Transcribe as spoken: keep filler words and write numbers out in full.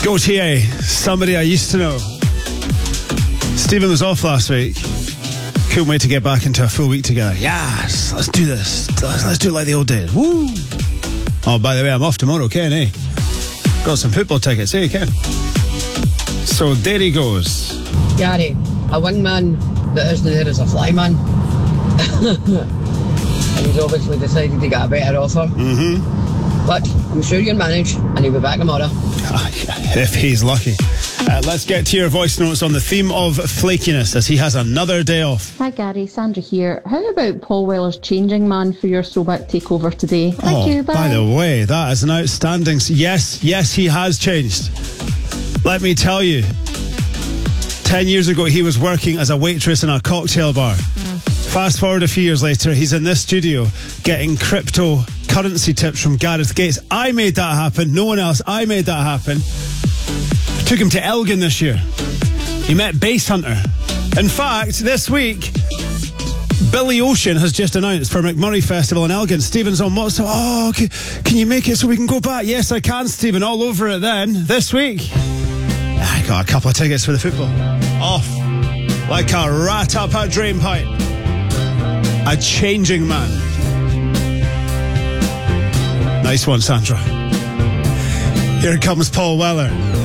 Gaultier, somebody I used to know. Stephen was off last week. Couldn't wait to get back into a full week together. Yes, let's do this. Let's, let's do it like the old days. Woo! Oh, by the way, I'm off tomorrow, Ken, eh? Got some football tickets, eh, Ken? So there he goes. Gary, a wingman that isn't there is a flyman. And he's obviously decided to get a better offer. Mm-hmm. But I'm sure you'll manage, and he'll be back tomorrow. Ah, if he's lucky. Uh, let's get to your voice notes on the theme of flakiness as he has another day off. Hi Gary, Sandra here. How about Paul Weller's changing man for your throwback takeover today? Thank oh, you, bye. By the way, that is an outstanding... Yes, yes, he has changed. Let me tell you, ten years ago he was working as a waitress in a cocktail bar. Mm. Fast forward a few years later, he's in this studio getting cryptocurrency tips from Gareth Gates. I made that happen, no one else. I made that happen. Took him to Elgin this year. He met Bass Hunter. In fact, this week, Billy Ocean has just announced for McMurray Festival in Elgin. Stephen's on WhatsApp. Oh, can, can you make it so we can go back? Yes, I can, Stephen. All over it then. This week, I got a couple of tickets for the football. Off like a rat up a drain pipe. A changing man. Nice one, Sandra. Here comes Paul Weller.